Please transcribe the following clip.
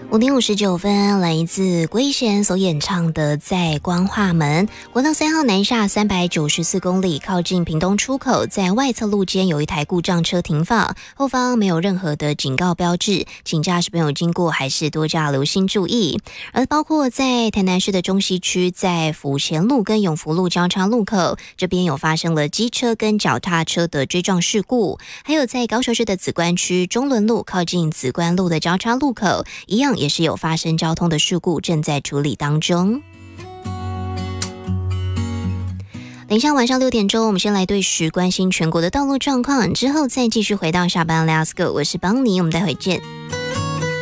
5:59，来自圭贤所演唱的《在光化门》。国道3号南下394公里，靠近屏东出口，在外侧路肩有一台故障车停放，后方没有任何的警告标志，请驾驶朋友经过还是多加留心注意。而包括在台南市的中西区，在府前路跟永福路交叉路口这边有发生了机车跟脚踏车的追撞事故，还有在高雄市的梓官区中仑路靠近梓官路的交叉路口一样也是有发生交通的事故，正在处理当中。等一下晚上6点钟，我们先来对时关心全国的道路状况，之后再继续回到下班 Let's Go， 我是邦尼，我们待会见。